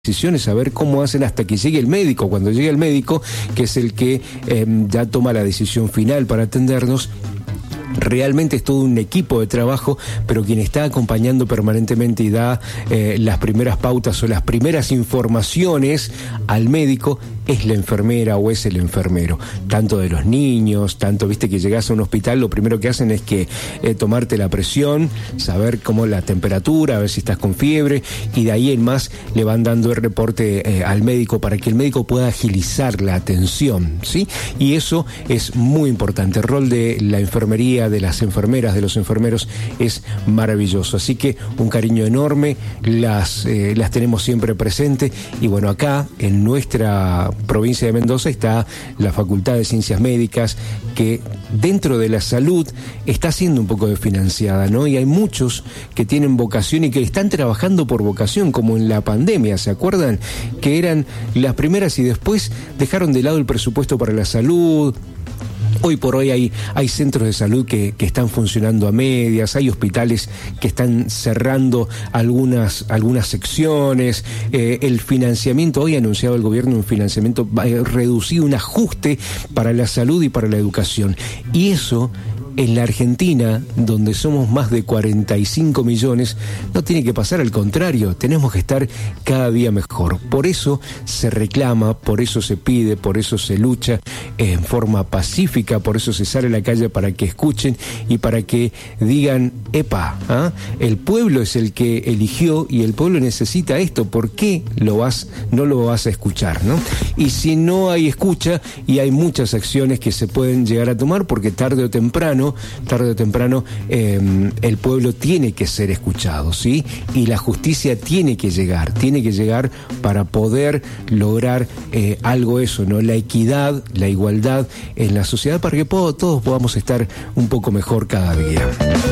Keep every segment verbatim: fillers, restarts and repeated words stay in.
decisiones, a ver cómo hacen hasta que llegue el médico. Cuando llegue el médico, que es el que eh, ya toma la decisión final para atendernos, realmente es todo un equipo de trabajo, pero quien está acompañando permanentemente y da eh, las primeras pautas o las primeras informaciones al médico es la enfermera o es el enfermero, tanto de los niños, tanto, viste, que llegas a un hospital, lo primero que hacen es que eh, tomarte la presión, saber cómo la temperatura, a ver si estás con fiebre, y de ahí en más le van dando el reporte eh, al médico para que el médico pueda agilizar la atención, ¿sí? Y eso es muy importante. El rol de la enfermería, de las enfermeras, de los enfermeros, es maravilloso. Así que un cariño enorme, las, eh, las tenemos siempre presentes. Y bueno, acá en nuestra provincia de Mendoza está la Facultad de Ciencias Médicas, que dentro de la salud está siendo un poco desfinanciada, ¿no? Y hay muchos que tienen vocación y que están trabajando por vocación, como en la pandemia, ¿se acuerdan? Que eran las primeras y después dejaron de lado el presupuesto para la salud. Hoy por hoy hay, hay centros de salud que, que están funcionando a medias, hay hospitales que están cerrando algunas, algunas secciones, eh, el financiamiento, hoy ha anunciado el gobierno un financiamiento eh, reducido, un ajuste para la salud y para la educación. Y eso, en la Argentina, donde somos más de cuarenta y cinco millones, no tiene que pasar, al contrario, tenemos que estar cada día mejor. Por eso se reclama, por eso se pide, por eso se lucha en forma pacífica, por eso se sale a la calle para que escuchen y para que digan, epa, ¿ah? El pueblo es el que eligió y el pueblo necesita esto, ¿por qué lo vas, no lo vas a escuchar, ¿no? Y si no hay escucha, y hay muchas acciones que se pueden llegar a tomar, porque tarde o temprano tarde o temprano eh, el pueblo tiene que ser escuchado, ¿sí? Y la justicia tiene que llegar, tiene que llegar para poder lograr eh, algo eso, ¿no? La equidad, la igualdad en la sociedad, para que po- todos podamos estar un poco mejor cada día.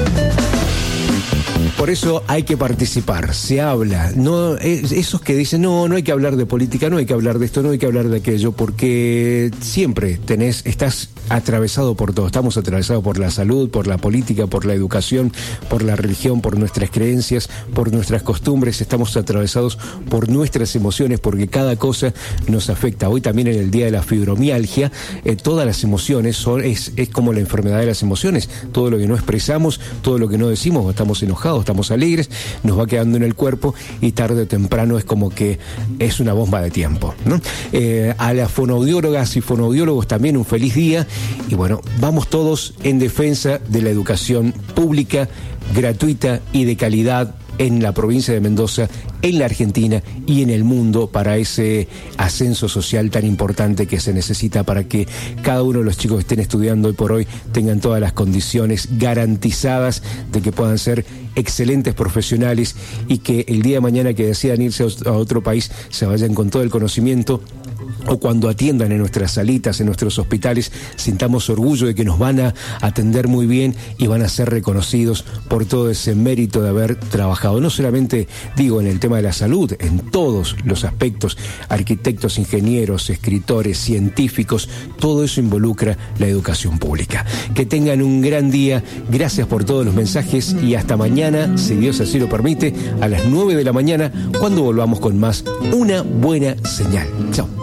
Por eso hay que participar, se habla, no esos que dicen no, no hay que hablar de política, no hay que hablar de esto, no hay que hablar de aquello, porque siempre tenés, estás atravesado por todo, estamos atravesados por la salud, por la política, por la educación, por la religión, por nuestras creencias, por nuestras costumbres, estamos atravesados por nuestras emociones, porque cada cosa nos afecta. Hoy también, en el día de la fibromialgia, eh, todas las emociones son, es, es como la enfermedad de las emociones, todo lo que no expresamos, todo lo que no decimos, estamos enojados, estamos alegres, nos va quedando en el cuerpo y tarde o temprano es como que es una bomba de tiempo, ¿no? Eh, a las fonoaudiólogas y fonoaudiólogos también un feliz día, y bueno, vamos todos en defensa de la educación pública, gratuita y de calidad en la provincia de Mendoza, en la Argentina y en el mundo, para ese ascenso social tan importante que se necesita para que cada uno de los chicos que estén estudiando hoy por hoy tengan todas las condiciones garantizadas de que puedan ser excelentes profesionales, y que el día de mañana que decidan irse a otro país se vayan con todo el conocimiento, o cuando atiendan en nuestras salitas, en nuestros hospitales, sintamos orgullo de que nos van a atender muy bien y van a ser reconocidos por todo ese mérito de haber trabajado. No solamente, digo, en el tema de la salud, en todos los aspectos, arquitectos, ingenieros, escritores, científicos, todo eso involucra la educación pública. Que tengan un gran día, gracias por todos los mensajes, y hasta mañana, si Dios así lo permite, a las nueve de la mañana, cuando volvamos con más Una Buena Señal. Chao.